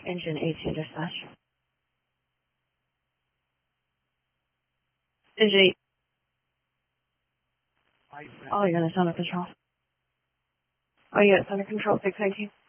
Engine 18 dispatch. Engine 8. Oh, you're gonna sound under control. Oh, yeah, it's under control, 619.